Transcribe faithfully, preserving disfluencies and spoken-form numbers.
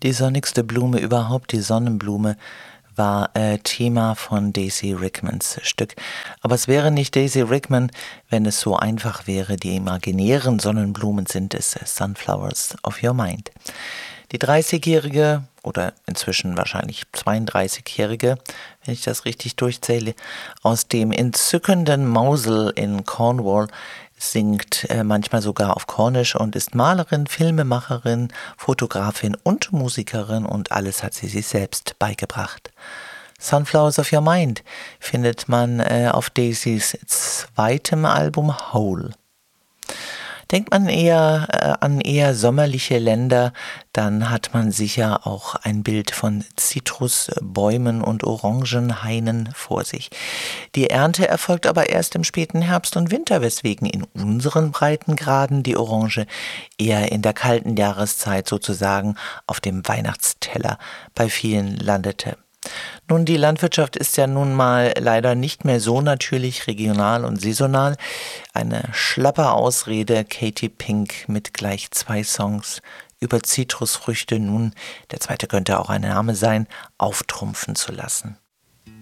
Die sonnigste Blume überhaupt, die Sonnenblume, war äh, Thema von Daisy Rickmans Stück. Aber es wäre nicht Daisy Rickman, wenn es so einfach wäre. Die imaginären Sonnenblumen sind es, Sunflowers of Your Mind. Die dreißigjährige oder inzwischen wahrscheinlich zweiunddreißigjährige, wenn ich das richtig durchzähle, aus dem entzückenden Mosul in Cornwall singt äh, manchmal sogar auf Cornisch und ist Malerin, Filmemacherin, Fotografin und Musikerin und alles hat sie sich selbst beigebracht. Sunflowers of Your Mind findet man äh, auf Daisys zweitem Album Whole. Denkt man eher äh, an eher sommerliche Länder, dann hat man sicher auch ein Bild von Zitrusbäumen und Orangenhainen vor sich. Die Ernte erfolgt aber erst im späten Herbst und Winter, weswegen in unseren Breitengraden die Orange eher in der kalten Jahreszeit sozusagen auf dem Weihnachtsteller bei vielen landete. Nun, die Landwirtschaft ist ja nun mal leider nicht mehr so natürlich, regional und saisonal. Eine schlappe Ausrede, Katy Pink mit gleich zwei Songs über Zitrusfrüchte, nun, der zweite könnte auch ein Name sein, auftrumpfen zu lassen.